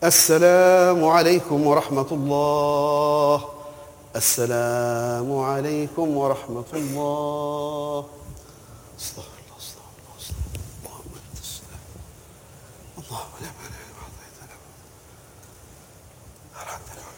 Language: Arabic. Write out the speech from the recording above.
السلام عليكم ورحمة الله. السلام عليكم ورحمة الله. استغفر الله استغفر الله استغفر الله. اللهم انت السلام اللهم لا مانع لما اعطيت له الحمد لله.